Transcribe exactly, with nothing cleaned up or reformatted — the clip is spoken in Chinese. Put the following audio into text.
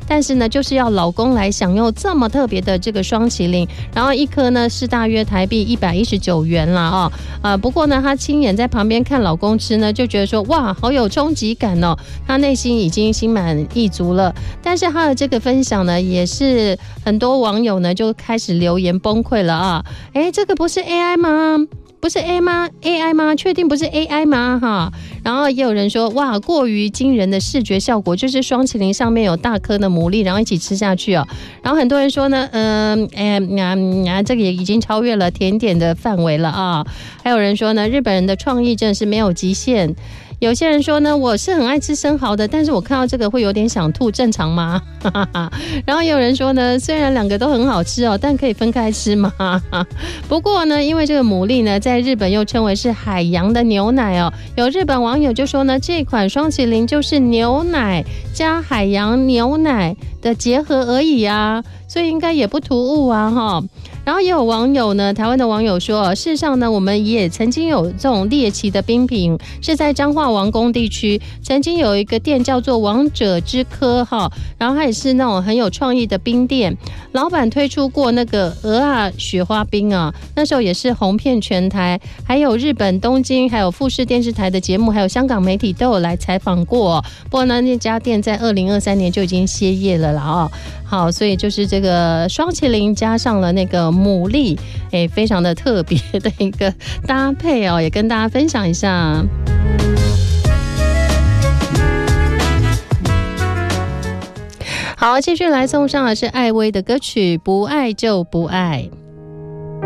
但是呢，就是要老公来享用这么特别的这个双麒麟，然后一颗呢是大约台币一百一十九元啦哦，呃，不过呢，她亲眼在旁边看老公吃呢，就觉得说哇，好有冲击感哦，她内心已经心满意足了。但是她的这个分享呢，也是很多网友呢就开始留言崩溃了啊，哎，这个不是 A I 吗？不是 A 吗 ？A I 吗？确定不是 A I 吗？哈，然后也有人说，哇，过于惊人的视觉效果，就是双麒麟上面有大颗的牡蛎，然后一起吃下去哦。然后很多人说呢，嗯、呃，哎呀，呀，这个也已经超越了甜点的范围了啊。还有人说呢，日本人的创意真的是没有极限。有些人说呢，我是很爱吃生蚝的，但是我看到这个会有点想吐，正常吗？然后也有人说呢，虽然两个都很好吃哦，但可以分开吃吗？不过呢，因为这个牡蛎呢，在日本又称为是海洋的牛奶哦，有日本网友就说呢，这款双麒麟就是牛奶加海洋牛奶的结合而已啊，所以应该也不突兀啊哈。然后也有网友呢，台湾的网友说，事实上呢，我们也曾经有这种猎奇的冰品，是在彰化王宫地区，曾经有一个店叫做王者之科哈，然后它也是那种很有创意的冰店，老板推出过那个鹅啊雪花冰啊，那时候也是红遍全台，还有日本东京，还有富士电视台的节目，还有香港媒体都有来采访过。不过呢，那家店在二零二三年就已经歇业了啦哦。好，所以就是这个双麒麟加上了那个牡蛎，哎，非常的特别的一个搭配哦，也跟大家分享一下。好，继续来送上的是艾薇的歌曲《不爱就不爱》。